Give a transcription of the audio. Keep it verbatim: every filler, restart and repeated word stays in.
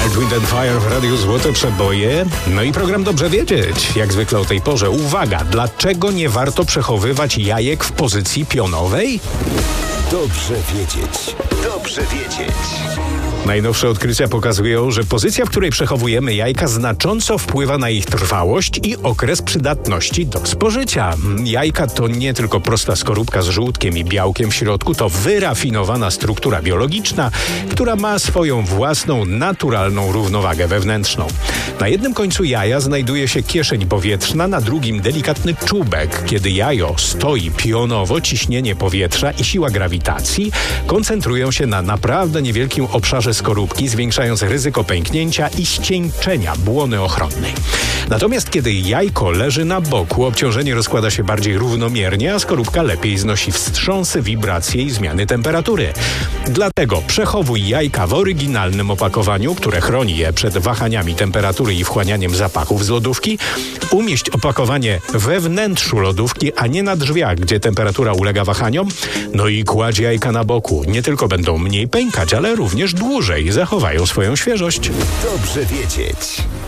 Earth, Wind and Fire w Radiu Złote Przeboje. No i program Dobrze Wiedzieć. Jak zwykle o tej porze. Uwaga, dlaczego nie warto przechowywać jajek w pozycji pionowej? Dobrze wiedzieć. Dobrze wiedzieć. Najnowsze odkrycia pokazują, że pozycja, w której przechowujemy jajka, znacząco wpływa na ich trwałość i okres przydatności do spożycia. Jajka to nie tylko prosta skorupka z żółtkiem i białkiem w środku, to wyrafinowana struktura biologiczna, która ma swoją własną, naturalną równowagę wewnętrzną. Na jednym końcu jaja znajduje się kieszeń powietrzna, na drugim delikatny czubek. Kiedy jajo stoi pionowo, ciśnienie powietrza i siła grawitacji koncentrują się na naprawdę niewielkim obszarze skorupki, zwiększając ryzyko pęknięcia i ścieńczenia błony ochronnej. Natomiast kiedy jajko leży na boku, obciążenie rozkłada się bardziej równomiernie, a skorupka lepiej znosi wstrząsy, wibracje i zmiany temperatury. Dlatego przechowuj jajka w oryginalnym opakowaniu, które chroni je przed wahaniami temperatury i wchłanianiem zapachów z lodówki. Umieść opakowanie we wnętrzu lodówki, a nie na drzwiach, gdzie temperatura ulega wahaniom. No i kładź jajka na boku. Nie tylko będą mniej pękać, ale również dłużej zachowają swoją świeżość. Dobrze wiedzieć.